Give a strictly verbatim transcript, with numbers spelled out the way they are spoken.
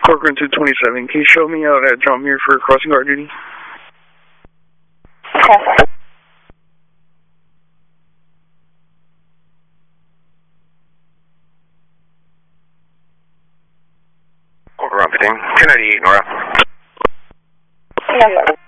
Corcoran two twenty-seven, can you show me out at Drummere for crossing guard duty? Okay. Corcoran fifteen, two ninety-eight, Nora. Number.